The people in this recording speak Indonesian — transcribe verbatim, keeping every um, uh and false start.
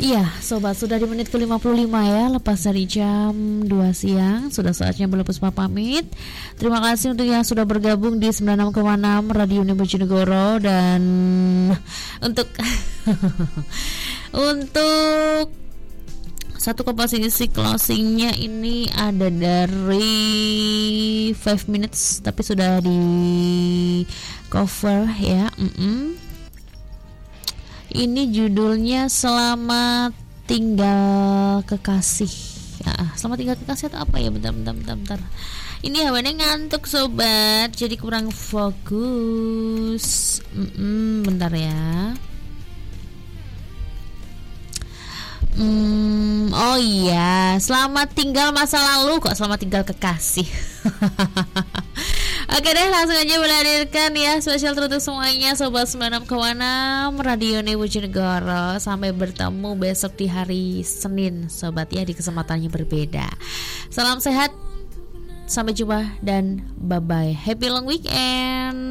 Iya, sobat, sudah di menit ke lima puluh lima ya, lepas dari jam dua siang. Sudah saatnya Bella Puspa pamit. Terima kasih untuk yang sudah bergabung di sembilan puluh enam koma enam Radio Bojonegoro. Dan untuk Untuk satu kompas isi closingnya ini ada dari five minutes, tapi sudah di cover ya. Mm-mm. Ini judulnya Selamat Tinggal Kekasih. Ya, selamat tinggal kekasih atau apa ya? Bentar, bentar, bentar, bentar. Ini hawanya ngantuk sobat, jadi kurang fokus. Mm-mm, bentar ya. Hmm, oh iya, selamat tinggal masa lalu, kok selamat tinggal kekasih. Oke deh, langsung aja menghadirkan ya spesial untuk semuanya sobat sembilan puluh enam koma enam Radio Bojonegoro. Sampai bertemu besok di hari Senin sobat ya, di kesempatan yang berbeda. Salam sehat, sampai jumpa dan bye bye. Happy long weekend.